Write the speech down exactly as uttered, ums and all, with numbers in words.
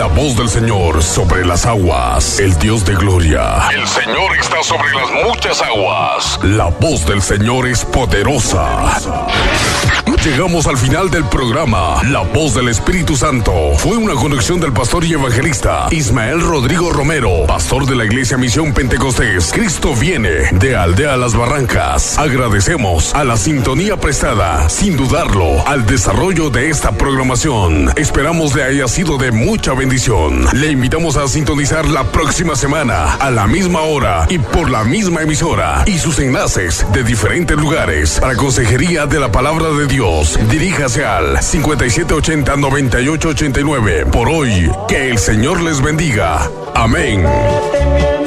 La voz del Señor sobre las aguas. El Dios de gloria. El Señor está sobre las muchas aguas. La voz del Señor es poderosa. Llegamos al final del programa. La voz del Espíritu Santo. Fue una conducción del pastor y evangelista Ismael Rodrigo Romero, pastor de la Iglesia Misión Pentecostés. Cristo viene de Aldea Las Barrancas. Agradecemos a la sintonía prestada, sin dudarlo, al desarrollo de esta programación. Esperamos le haya sido de mucha bendición. Le invitamos a sintonizar la próxima semana, a la misma hora y por la misma emisora, y sus enlaces de diferentes lugares para consejería de la palabra de Dios. Diríjase al cincuenta y siete ochenta, noventa y ocho ochenta y nueve. Por hoy, que el Señor les bendiga. Amén.